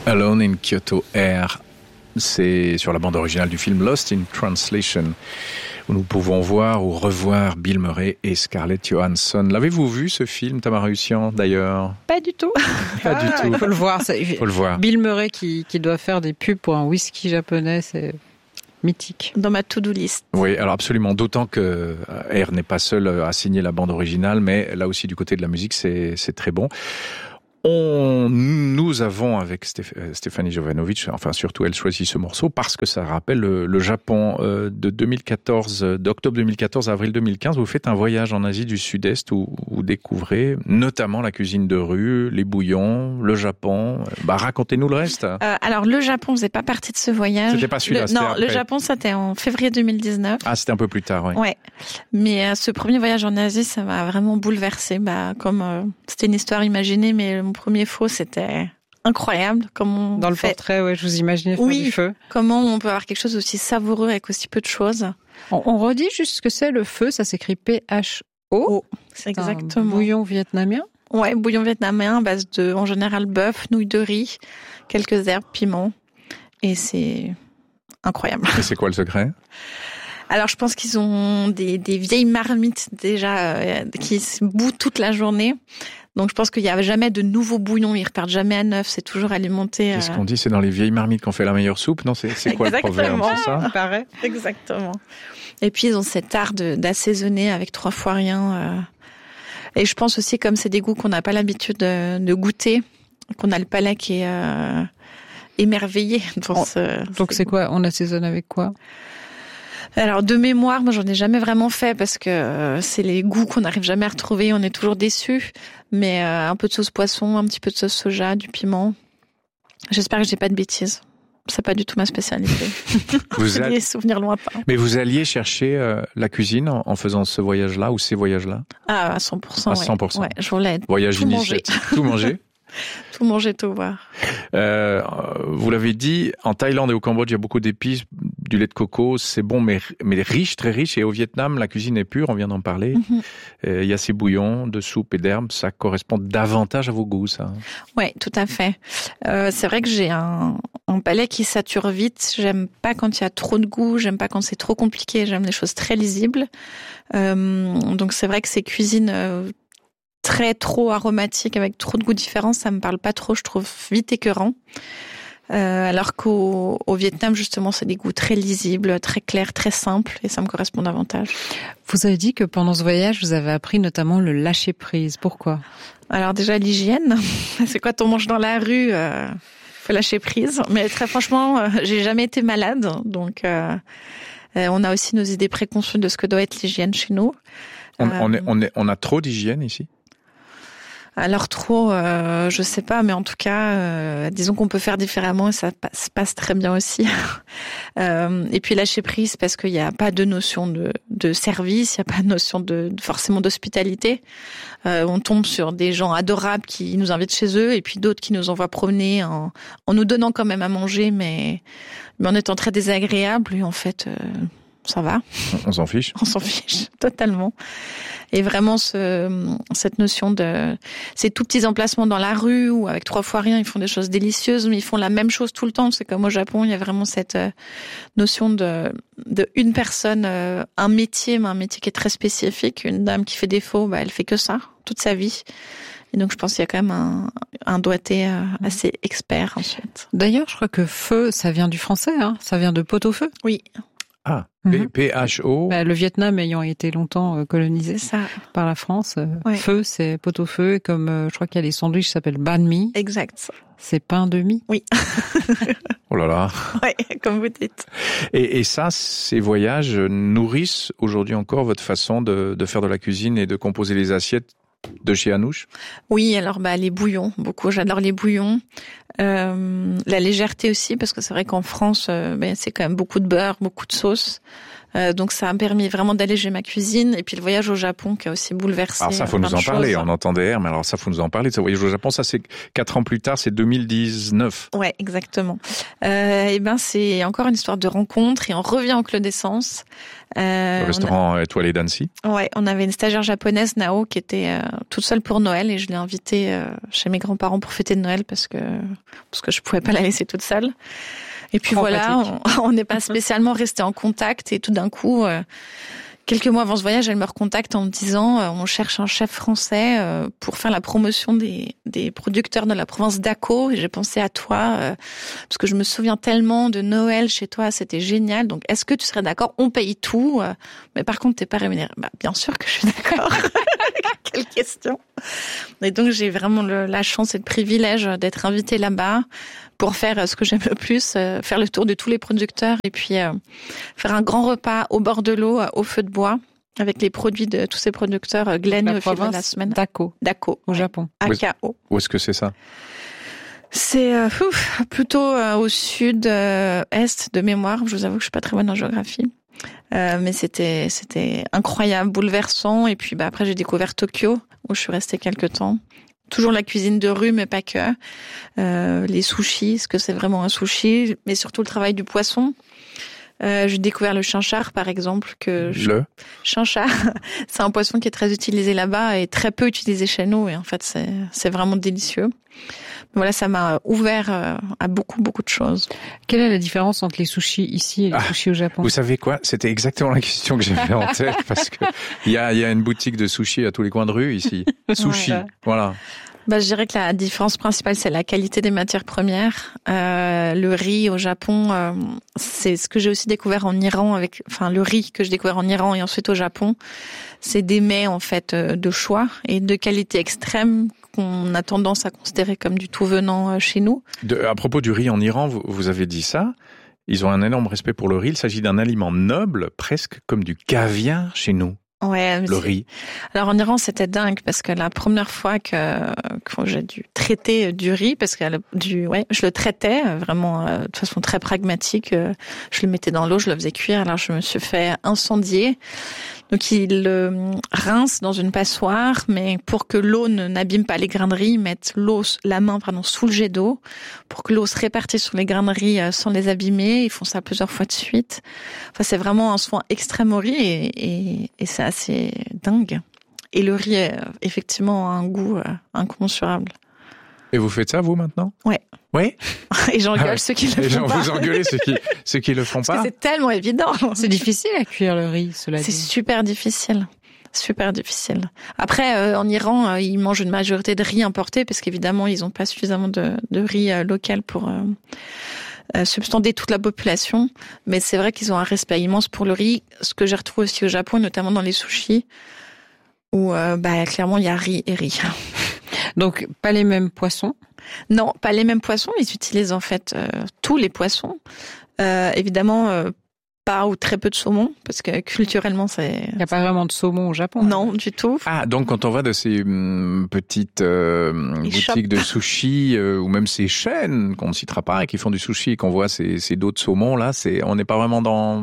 Alone in Kyoto Air, c'est sur la bande originale du film Lost in Translation, où nous pouvons voir ou revoir Bill Murray et Scarlett Johansson. L'avez-vous vu ce film, Tamara Hussian, d'ailleurs? Pas du tout. Pas du tout. Il faut le voir. Faut le voir. Bill Murray qui doit faire des pubs pour un whisky japonais, c'est mythique. Dans ma to-do list. Oui, alors absolument. D'autant que Air n'est pas seul à signer la bande originale, mais là aussi du côté de la musique, c'est très bon. Nous avons avec Stéphanie Jovanovic, enfin surtout elle choisit ce morceau parce que ça rappelle le Japon de 2014, d'octobre 2014 à avril 2015. Vous faites un voyage en Asie du Sud-Est où vous découvrez notamment la cuisine de rue, les bouillons, le Japon. Racontez-nous le reste. Alors le Japon faisait pas partie de ce voyage. C'était pas celui-là. Non, le Japon c'était en février 2019. Ah, c'était un peu plus tard, oui. Ouais. Mais ce premier voyage en Asie, ça m'a vraiment bouleversée. Comme c'était une histoire imaginée, mais mon premier faux, c'était incroyable. Dans le portrait, ouais, je vous imaginais faire du feu. Comment on peut avoir quelque chose aussi savoureux avec aussi peu de choses. On redit juste ce que c'est le feu, ça s'écrit P-H-O. C'est exactement. Un bouillon vietnamien. Ouais, bouillon vietnamien à base de, en général, bœuf, nouilles de riz, quelques herbes, piments. Et c'est incroyable. Et c'est quoi le secret? Alors, je pense qu'ils ont des vieilles marmites déjà qui se bouent toute la journée. Donc, je pense qu'il n'y a jamais de nouveau bouillon. Ils repartent jamais à neuf. C'est toujours alimenté. Qu'est-ce qu'on dit? C'est dans les vieilles marmites qu'on fait la meilleure soupe? Non, c'est quoi le proverbe? C'est ça? Il paraît. Exactement. Et puis, ils ont cet art d'assaisonner avec 3 fois rien. Et je pense aussi, comme c'est des goûts qu'on n'a pas l'habitude de goûter, qu'on a le palais qui est émerveillé. Donc, c'est quoi? On assaisonne avec quoi? Alors de mémoire, moi j'en ai jamais vraiment fait parce que c'est les goûts qu'on n'arrive jamais à retrouver, on est toujours déçus. Mais un peu de sauce poisson, un petit peu de sauce soja, du piment. J'espère que je dis pas de bêtises. C'est pas du tout ma spécialité. Des souvenirs lointains. Mais vous alliez chercher la cuisine en faisant ce voyage-là ou ces voyages-là? Ah, à 100%. À 100%. Ouais, je voulais voyage tout manger. Tout manger. Tout manger, tout voir. Vous l'avez dit, en Thaïlande et au Cambodge, il y a beaucoup d'épices, du lait de coco, c'est bon, mais riche, très riche. Et au Vietnam, la cuisine est pure, on vient d'en parler. Il y a ces bouillons de soupe et d'herbes, ça correspond davantage à vos goûts, ça. Ouais, tout à fait. C'est vrai que j'ai un palais qui sature vite. J'aime pas quand il y a trop de goût, j'aime pas quand c'est trop compliqué, j'aime les choses très lisibles. Donc c'est vrai que ces cuisines trop aromatiques avec trop de goûts différents, ça me parle pas trop, je trouve vite écœurant. Alors qu'au Vietnam, justement, c'est des goûts très lisibles, très clairs, très simples, et ça me correspond davantage. Vous avez dit que pendant ce voyage, vous avez appris notamment le lâcher prise. Pourquoi? Alors déjà, l'hygiène. C'est quand on mange dans la rue, faut lâcher prise. Mais très franchement, j'ai jamais été malade, donc on a aussi nos idées préconçues de ce que doit être l'hygiène chez nous. On a trop d'hygiène ici? Alors trop, je sais pas, mais en tout cas, disons qu'on peut faire différemment et ça se passe très bien aussi. Et puis lâcher prise parce qu'il n'y a pas de notion de service, il n'y a pas de notion forcément d'hospitalité. On tombe sur des gens adorables qui nous invitent chez eux et puis d'autres qui nous envoient promener en nous donnant quand même à manger, mais en étant très désagréables. Et en fait, ça va. On s'en fiche. On s'en fiche totalement. Et vraiment cette notion de ces tout petits emplacements dans la rue où avec 3 fois rien ils font des choses délicieuses, mais ils font la même chose tout le temps. C'est comme au Japon, il y a vraiment cette notion de une personne, un métier, mais un métier qui est très spécifique. Une dame qui fait des faux, elle fait que ça toute sa vie. Et donc je pense qu'il y a quand même un doigté assez expert ensuite. D'ailleurs, je crois que feu, ça vient du français, hein. Ça vient de pot-au-feu. Oui. Ah, P-H-O. Le Vietnam ayant été longtemps colonisé par la France, feu, c'est pot-au-feu. Comme je crois qu'il y a les sandwichs qui s'appellent banh mi. Exact. C'est pain de mie. Oui. Oh là là. Oui, comme vous dites. Et ça, ces voyages nourrissent aujourd'hui encore votre façon de faire de la cuisine et de composer les assiettes de chez Anouche? Oui, alors les bouillons, beaucoup. J'adore les bouillons. La légèreté aussi, parce que c'est vrai qu'en France, c'est quand même beaucoup de beurre, beaucoup de sauce. Donc ça m'a permis vraiment d'alléger ma cuisine. Et puis le voyage au Japon qui a aussi bouleversé. Alors ça, faut nous en parler. On entendait R, mais alors ça, faut nous en parler de ce voyage au Japon. Ça, c'est 4 ans plus tard, c'est 2019. Ouais, exactement. Et ben c'est encore une histoire de rencontre et on revient au Clos d'Essence. Le restaurant Étoilé d'Annecy. Ouais, on avait une stagiaire japonaise, Nao, qui était toute seule pour Noël et je l'ai invitée chez mes grands-parents pour fêter Noël parce que je pouvais pas la laisser toute seule. Et puis voilà, on n'est pas spécialement resté en contact et tout d'un coup, quelques mois avant ce voyage, elle me recontacte en me disant on cherche un chef français pour faire la promotion des producteurs de la province d'Ako. Et j'ai pensé à toi parce que je me souviens tellement de Noël chez toi, c'était génial. Donc est-ce que tu serais d'accord? On paye tout, mais par contre t'es pas rémunéré. Bah bien sûr que je suis d'accord. Quelle question. Et donc j'ai vraiment la chance et le privilège d'être invitée là-bas pour faire ce que j'aime le plus, faire le tour de tous les producteurs et puis faire un grand repas au bord de l'eau, au feu de bois, avec les produits de tous ces producteurs glanés au fil de la semaine. Dako, au Japon. Akao. Où est-ce que c'est ça? C'est plutôt au sud-est de mémoire. Je vous avoue que je suis pas très bonne en géographie. Mais c'était incroyable, bouleversant. Et puis après j'ai découvert Tokyo où je suis restée quelques temps. Toujours la cuisine de rue, mais pas que. Les sushis, ce que c'est vraiment un sushi, mais surtout le travail du poisson. J'ai découvert le chinchar, par exemple. Chinchar, c'est un poisson qui est très utilisé là-bas et très peu utilisé chez nous. Et en fait, c'est vraiment délicieux. Voilà, ça m'a ouvert à beaucoup de choses. Quelle est la différence entre les sushis ici et les sushis au Japon? Vous savez quoi? C'était exactement la question que j'avais en tête parce que il y a une boutique de sushis à tous les coins de rue ici. Sushi, ouais. Voilà. Bah, je dirais que la différence principale, c'est la qualité des matières premières. Le riz au Japon, c'est ce que j'ai aussi découvert en Iran le riz que j'ai découvert en Iran et ensuite au Japon. C'est des mets, en fait, de choix et de qualité extrême qu'on a tendance à considérer comme du tout venant chez nous. À propos du riz en Iran, vous avez dit ça. Ils ont un énorme respect pour le riz. Il s'agit d'un aliment noble, presque comme du caviar chez nous. Ouais, le riz. Alors en Iran, c'était dingue parce que la première fois que j'ai dû traiter du riz, parce que je le traitais vraiment de façon très pragmatique. Je le mettais dans l'eau, je le faisais cuire. Alors je me suis fait incendier. Donc ils le rincent dans une passoire, mais pour que l'eau n'abîme pas les grains de riz, ils mettent la main sous le jet d'eau pour que l'eau se répartisse sur les grains de riz sans les abîmer. Ils font ça plusieurs fois de suite. Enfin, c'est vraiment un soin extrême au riz et c'est assez dingue. Et le riz, effectivement, a un goût incommensurable. Et vous faites ça, vous, maintenant? Ouais. Oui? Et j'engueule ceux qui le font pas. Vous engueulez ceux qui le font pas? Parce que c'est tellement évident. C'est difficile à cuire le riz, cela dit. C'est super difficile. Super difficile. Après, en Iran, ils mangent une majorité de riz importé parce qu'évidemment, ils n'ont pas suffisamment de riz local pour substanter toute la population. Mais c'est vrai qu'ils ont un respect immense pour le riz. Ce que j'ai retrouvé aussi au Japon, notamment dans les sushis, où clairement, il y a riz et riz. Donc, pas les mêmes poissons? Non, pas les mêmes poissons. Ils utilisent en fait tous les poissons. Évidemment, pas ou très peu de saumon, parce que culturellement, c'est... Il n'y a pas vraiment de saumon au Japon. Non, du tout. Ah, donc quand on va de ces petites boutiques de sushi, ou même ces chaînes qu'on ne citera pas et qui font du sushi et qu'on voit ces dos de saumon, là, on n'est pas vraiment dans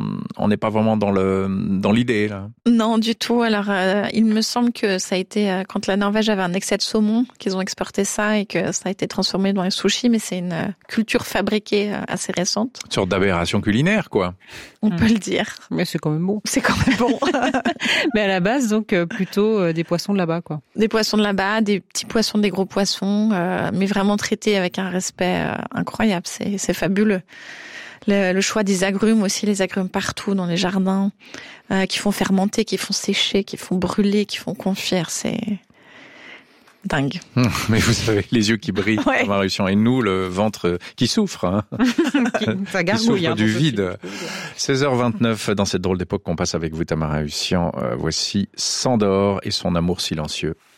l'idée, là. Non, du tout. Alors, il me semble que ça a été, quand la Norvège avait un excès de saumon, qu'ils ont exporté ça et que ça a été transformé dans les sushis, mais c'est une culture fabriquée assez récente. Une sorte d'aberration culinaire, quoi. On peut le dire. Mais c'est quand même bon. C'est quand même bon. Mais à la base, donc, plutôt des poissons de là-bas, quoi. Des poissons de là-bas, des petits poissons, des gros poissons, mais vraiment traités avec un respect incroyable. C'est fabuleux. Le choix des agrumes aussi, les agrumes partout dans les jardins, qui font fermenter, qui font sécher, qui font brûler, qui font confire, c'est dingue. Mais vous avez les yeux qui brillent, ouais. Mariusion, et nous, le ventre qui souffre. Hein. Ça gargouille. Qui souffre du vide. 16h29, dans cette drôle d'époque qu'on passe avec vous, Tamara Hussian, voici Sandor et son amour silencieux.